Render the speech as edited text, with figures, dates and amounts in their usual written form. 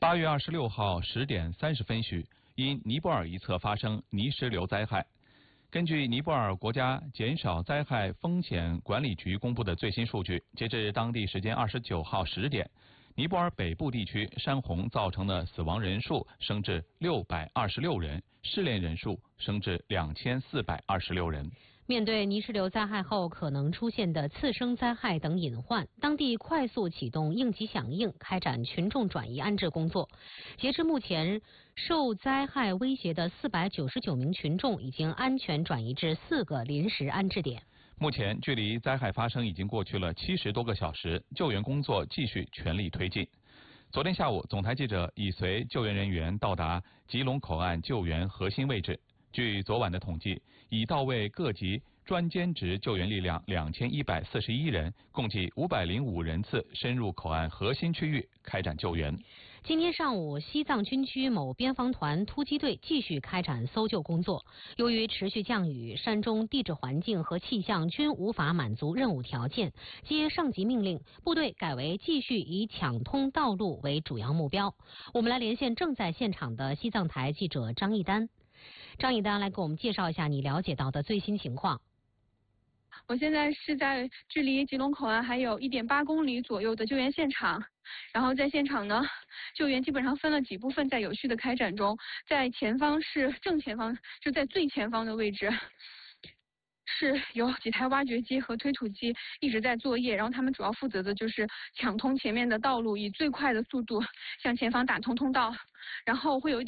8月26号10点30分许，因尼泊尔一侧发生泥石流灾害。根据尼泊尔国家减少灾害风险管理局公布的最新数据，截至当地时间29号10点，尼泊尔北部地区山洪造成的死亡人数升至626人，失联人数升至2426人。 面对泥石流灾害后可能出现的次生灾害等隐患，当地快速启动应急响应，开展群众转移安置工作。截至目前，受灾害威胁的499名群众已经安全转移至4个临时安置点。 目前，距离灾害发生已经过去了70多个小时，救援工作继续全力推进。昨天下午，总台记者已随救援人员到达吉隆口岸救援核心位置。据昨晚的统计，已到位各级专兼职救援力量2141人，共计505人次深入口岸核心区域开展救援。 今天上午，西藏军区某边防团突击队继续开展搜救工作。由于持续降雨，山中地质环境和气象均无法满足任务条件，接上级命令，部队改为继续以抢通道路为主要目标。我们来连线正在现场的西藏台记者张一丹。张一丹来给我们介绍一下你了解到的最新情况。 我现在是在距离吉隆口岸还有1.8公里左右的救援现场，然后在现场呢，救援基本上分了几部分在有序的开展中。在前方是正前方，就在最前方的位置，是有几台挖掘机和推土机一直在作业，然后他们主要负责的就是抢通前面的道路，以最快的速度向前方打通通道，然后会有